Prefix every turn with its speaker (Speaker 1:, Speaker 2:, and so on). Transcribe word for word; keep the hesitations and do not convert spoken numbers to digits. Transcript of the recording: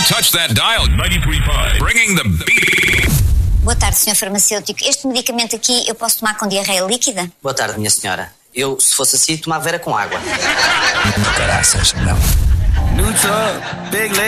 Speaker 1: touch that dial. ninety-three point five. Bringing the beat.
Speaker 2: Boa tarde, senhor farmacêutico. Este medicamento aqui eu posso tomar com diarreia líquida?
Speaker 3: Boa tarde, minha senhora. Eu, se fosse assim, tomava era com água.
Speaker 4: Caraças, não.
Speaker 5: New truck, big leg.